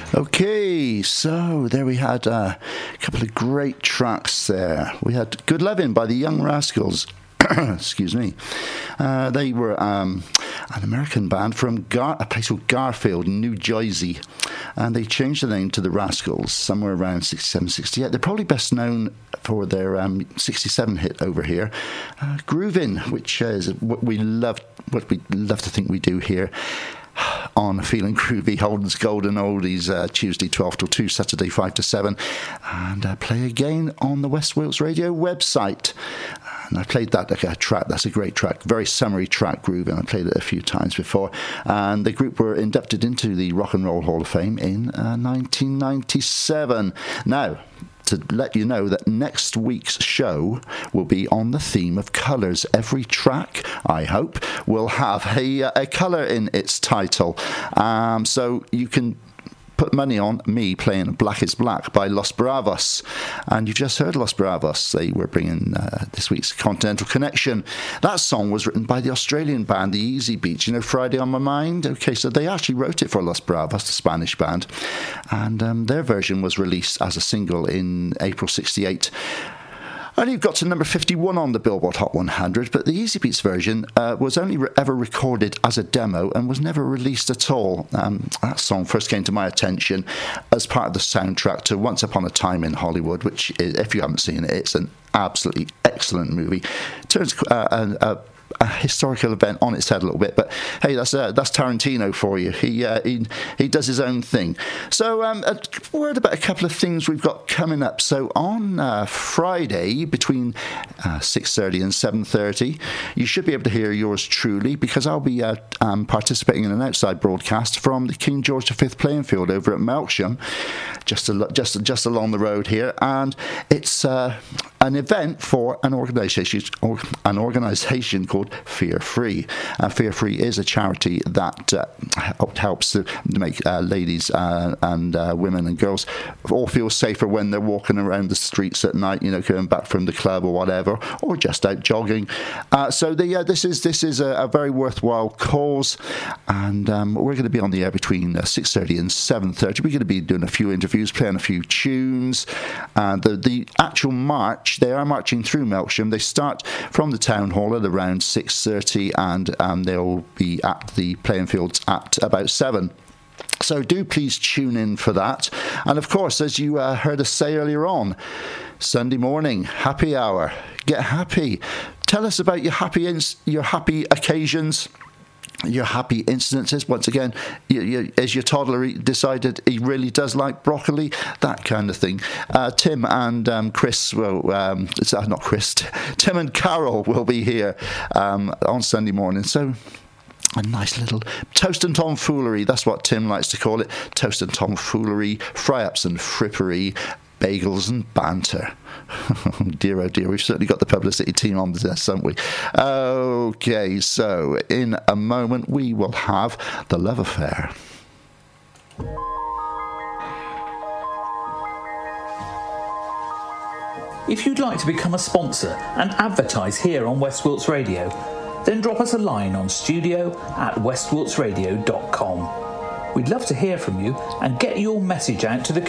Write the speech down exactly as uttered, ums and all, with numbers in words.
Okay, so there we had uh, a couple of great tracks there. We had Good Lovin' by the Young Rascals. Excuse me. Uh, they were um, an American band from Gar- a place called Garfield, New Jersey. And they changed the name to the Rascals somewhere around sixty-seven, sixty-eight. They're probably best known for their um, sixty-seven hit over here, uh, Groovin', which is what we love, what we love to think we do here on Feeling Groovy, Holden's Golden Oldies, uh, Tuesday twelve till two, Saturday five to seven, and uh, play again on the West Wales Radio website. And I played that like a track. That's a great track, very summery track, Groovin'. I played it a few times before. And the group were inducted into the Rock and Roll Hall of Fame in uh, nineteen ninety-seven. Now, to let you know that next week's show will be on the theme of colours. Every track, I hope, will have a, a colour in its title. Um, so you can put money on me playing Black is Black by Los Bravos. And you've just heard Los Bravos. They were bringing uh, this week's Continental Connection. That song was written by the Australian band, the Easy Beats. You know, Friday on My Mind? Okay, so they actually wrote it for Los Bravos, the Spanish band. And um, their version was released as a single in April sixty-eight. Only got to number fifty-one on the Billboard Hot one hundred, but the Easy Beats version uh, was only re- ever recorded as a demo and was never released at all. Um, that song first came to my attention as part of the soundtrack to Once Upon a Time in Hollywood, which, is, if you haven't seen it, it's an absolutely excellent movie. It turns uh, a, a a historical event on its head a little bit, but hey, that's uh, that's Tarantino for you. He uh, he he does his own thing. So um, a word about a couple of things we've got coming up. So on uh, Friday between uh, six thirty and seven thirty, you should be able to hear yours truly, because I'll be uh, um, participating in an outside broadcast from the King George the Fifth playing field over at Melksham, just a, just just along the road here, and it's uh, an event for an organisation or an organisation called Fear Free. Uh, Fear Free is a charity that uh, helps to make uh, ladies uh, and uh, women and girls all feel safer when they're walking around the streets at night, you know, coming back from the club or whatever, or just out jogging. Uh, so the, uh, this is this is a, a very worthwhile cause, and um, we're going to be on the air between uh, six thirty and seven thirty. We're going to be doing a few interviews, playing a few tunes. Uh, the, the actual march, they are marching through Melksham. They start from the town hall at around six thirty, and um, they'll be at the playing fields at about seven. So do please tune in for that. And of course, as you uh, heard us say earlier on, Sunday morning, happy hour. Get happy. Tell us about your happy ins- your happy occasions, your happy incidences. Once again, you, you, as your toddler decided he really does like broccoli, that kind of thing. Uh, Tim and um, Chris, well, um, it's uh, not Chris, Tim and Carol will be here um, on Sunday morning. So a nice little toast and tomfoolery, that's what Tim likes to call it. Toast and tomfoolery, fry-ups and frippery, bagels and banter. Dear oh dear, we've certainly got the publicity team on this, haven't we? Okay, so in a moment we will have The Love Affair. If you'd like to become a sponsor and advertise here on West Wilts Radio, then drop us a line on studio at west wilts radio dot com. We'd love to hear from you and get your message out to the